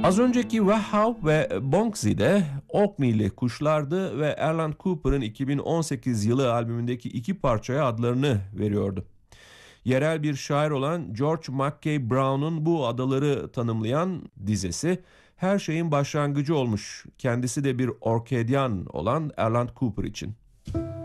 Az önceki Wahhaw ve Bonksi de Orkney'li kuşlardı ve Erland Cooper'ın 2018 yılı albümündeki iki parçaya adlarını veriyordu. Yerel bir şair olan George Mackay Brown'un bu adaları tanımlayan dizesi her şeyin başlangıcı olmuş. Kendisi de bir Orkney'den olan Erland Cooper için.